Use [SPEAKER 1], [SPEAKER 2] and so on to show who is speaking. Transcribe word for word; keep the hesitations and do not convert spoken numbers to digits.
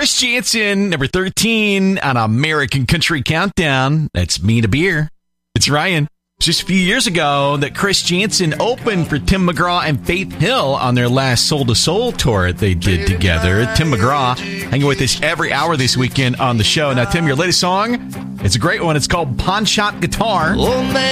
[SPEAKER 1] Chris Janson, number thirteen on American Country Countdown. That's Me and a Beer. It's Ryan. Just a few years ago that Chris Janson opened for Tim McGraw and Faith Hill on their last Soul to Soul tour that they did together. Tim McGraw hanging with us every hour this weekend on the show. Now, Tim, your latest song, it's a great one. It's called Pawn Shop Guitar.